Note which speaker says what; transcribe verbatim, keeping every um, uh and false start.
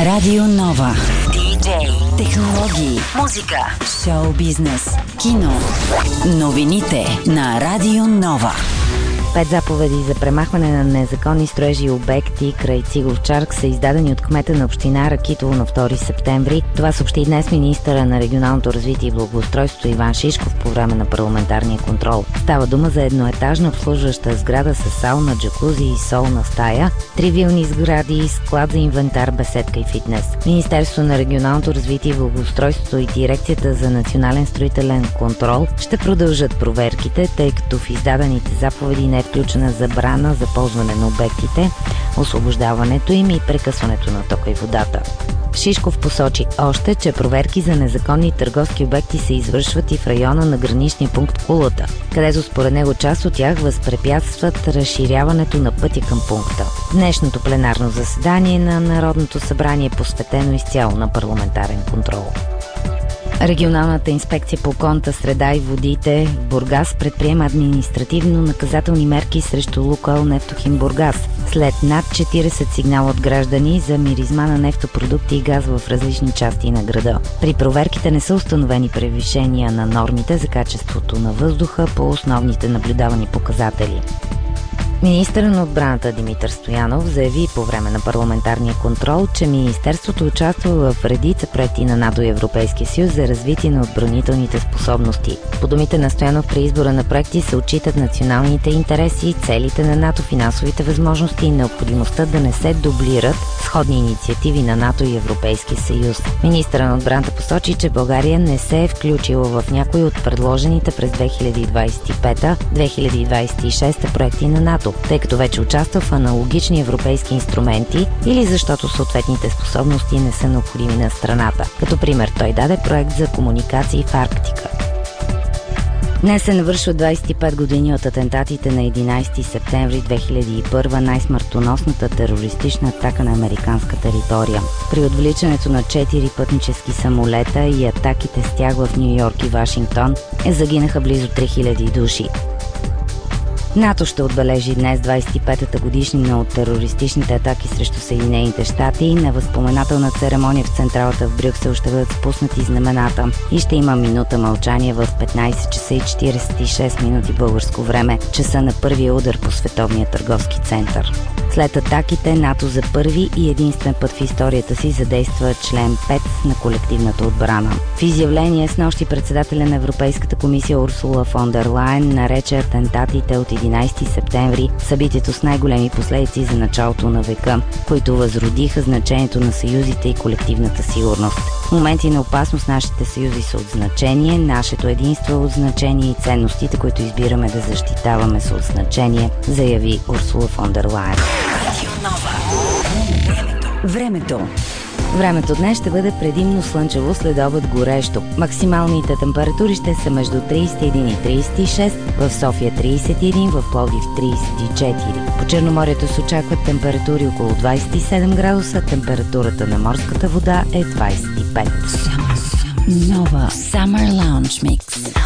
Speaker 1: Радио Нова. Диджей, технологии, музика, шоу бизнес, кино. Новините на Радио Нова.
Speaker 2: Пет заповеди за премахване на незаконни строежи и обекти край Цигов чарк са издадени от кмета на община Ракитово на втори септември. Това съобщи днес министъра на регионалното развитие и благоустройството Иван Шишков по време на парламентарния контрол. Става дума за едноетажна обслужваща сграда с сауна, джакузи и солна стая, три вилни сгради, склад за инвентар, беседка и фитнес. Министерството на регионалното развитие и благоустройството и дирекцията за национален строителен контрол ще продължат проверките, тъй като в издадените заповеди не е включена забрана за ползване на обектите, освобождаването им и прекъсването на тока и водата. Шишков посочи още, че проверки за незаконни търговски обекти се извършват и в района на граничния пункт Кулата, където според него част от тях възпрепятстват разширяването на пътя към пункта. Днешното пленарно заседание на Народното събрание е посветено изцяло на парламентарен контрол. Регионалната инспекция по околната среда и водите в Бургас предприема административно-наказателни мерки срещу Лукойл Нефтохим Бургас след над четиридесет сигнала от граждани за миризма на нефтопродукти и газ в различни части на града. При проверките не са установени превишения на нормите за качеството на въздуха по основните наблюдавани показатели. Министърът на отбраната Димитър Стоянов заяви по време на парламентарния контрол, че Министерството участва в редица проекти на НАТО и Европейския съюз за развитие на отбранителните способности. По думите на Стоянов, при избора на проекти се отчитат националните интереси, целите на НАТО, финансовите възможности и необходимостта да не се дублират сходни инициативи на НАТО и Европейския съюз. Министърът на отбраната посочи, че България не се е включила в някои от предложените през две хиляди двадесет и пета - две хиляди двадесет и шеста проекти на НАТО, тъй като вече участва в аналогични европейски инструменти или защото съответните способности не са необходими на страната. Като пример той даде проект за комуникации в Арктика. Днес се навършва двадесет и пет години от атентатите на единадесети септември две хиляди и първа, най-смъртоносната терористична атака на американска територия. При отвличането на четири пътнически самолета и атаките с тях в Ню Йорк и Вашингтон загинаха близо три хиляди души. НАТО ще отбележи днес двадесет и петата годишнина от терористичните атаки срещу Съединените щати. На възпоменателна церемония в централата в Брюксел ще бъдат спуснати знамената и ще има минута мълчание в петнадесет часа и четиридесет и шест минути българско време, часа на първия удар по Световния търговски център. След атаките НАТО за първи и единствен път в историята си задейства член пет на колективната отбрана. В изявление снощи председателя на Европейската комисия Урсула фон дер Лайен нарече атентатите от единадесети септември събитието с най-големи последици за началото на века, които възродиха значението на съюзите и колективната сигурност. В моменти на опасност нашите съюзи са от значение, нашето единство е от значение и ценностите, които избираме да защитаваме, са от значение, заяви Урсула фон дер Лайен.
Speaker 1: Времето.
Speaker 2: Времето днес ще бъде предимно слънчево, след обед горещо. Максималните температури ще са между тридесет и един и тридесет и шест, в София тридесет и един, в Пловдив тридесет и четири. По Черноморието се очакват температури около двадесет и седем градуса, температурата на морската вода е двадесет и пет.
Speaker 1: Нова Summer Lounge Mix.